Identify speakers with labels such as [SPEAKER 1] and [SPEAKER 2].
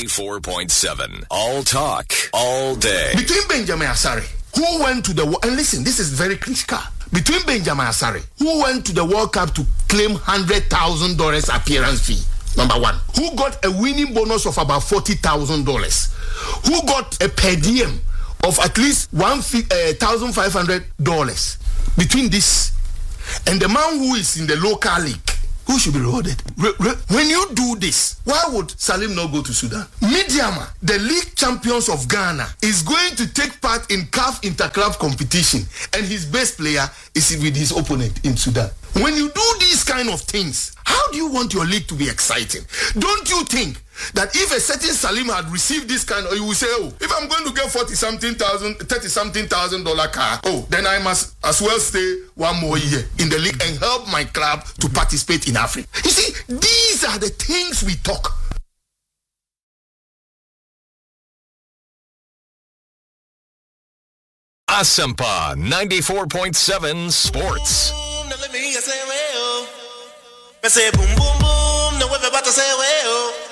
[SPEAKER 1] 94.7. All talk, all day.
[SPEAKER 2] Between Benjamin Asare, who went to the and listen, this is very critical. Between Benjamin Asare, who went to the World Cup to claim $100,000 appearance fee, number one, who got a winning bonus of about $40,000, who got a per diem of at least $1,500. Between this and the man who is in the local league, who should be rewarded? When you do this, why would Salim not go to Sudan? Midiama, the league champions of Ghana, is going to take part in CAF Interclub competition, and his best player is with his opponent in Sudan. When you do these kind of things, how do you want your league to be exciting? Don't you think that if a certain Salim had received this kind of, you will say, oh, if I'm going to get $30,000 car, oh, then I must as well stay one more year in the league and help my club to participate in Africa. You see, these are the things we talk.
[SPEAKER 1] Asampa 94.7 Sports.
[SPEAKER 3] Let me say, well, say boom boom boom, no, we're about to say, well.